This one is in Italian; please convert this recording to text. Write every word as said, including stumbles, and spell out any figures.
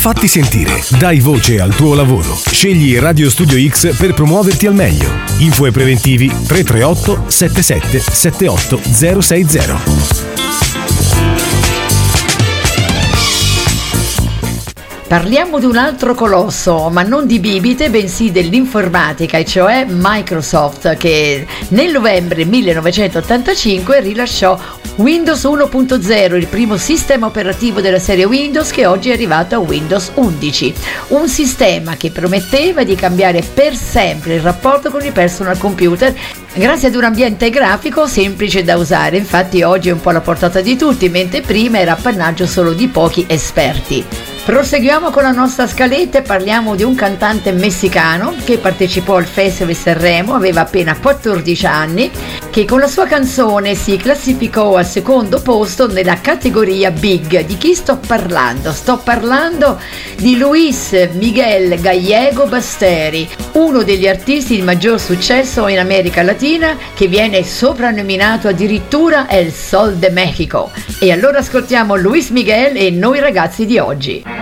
Fatti sentire, dai voce al tuo lavoro. Scegli Radio Studio X per promuoverti al meglio. Info e preventivi tre tre otto sette sette sette otto zero sei zero. Parliamo di un altro colosso, ma non di bibite, bensì dell'informatica, e cioè Microsoft, che nel novembre millenovecentottantacinque rilasciò Windows uno punto zero, il primo sistema operativo della serie Windows, che oggi è arrivato a Windows undici. Un sistema che prometteva di cambiare per sempre il rapporto con i personal computer grazie ad un ambiente grafico semplice da usare. Infatti oggi è un po' alla portata di tutti, mentre prima era appannaggio solo di pochi esperti. Proseguiamo con la nostra scaletta e parliamo di un cantante messicano che partecipò al Festival Sanremo, aveva appena quattordici anni, che con la sua canzone si classificò al secondo posto nella categoria Big. Di chi sto parlando? Sto parlando di Luis Miguel Gallego Basteri, uno degli artisti di maggior successo in America Latina, che viene soprannominato addirittura El Sol de Mexico. E allora ascoltiamo Luis Miguel e Noi ragazzi di oggi.